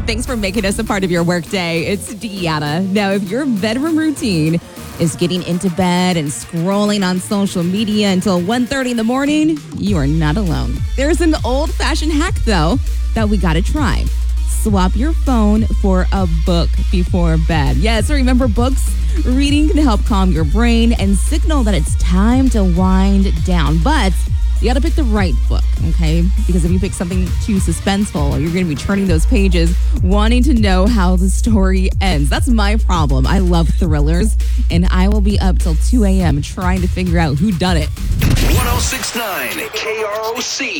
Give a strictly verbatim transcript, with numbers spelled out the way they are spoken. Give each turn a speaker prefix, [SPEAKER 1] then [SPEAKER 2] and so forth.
[SPEAKER 1] Thanks for making us a part of your workday. It's Deanna. Now, if your bedroom routine is getting into bed and scrolling on social media until one thirty in the morning, you are not alone. There's an old-fashioned hack, though, that we got to try. Swap your phone for a book before bed. Yes, remember books? Reading can help calm your brain and signal that it's time to wind down. But you got to pick the right book, okay? Because if you pick something too suspenseful, you're going to be turning those pages wanting to know how the story ends. That's my problem. I love thrillers, and I will be up till two a.m. trying to figure out who done it.
[SPEAKER 2] one oh six point nine K R O C.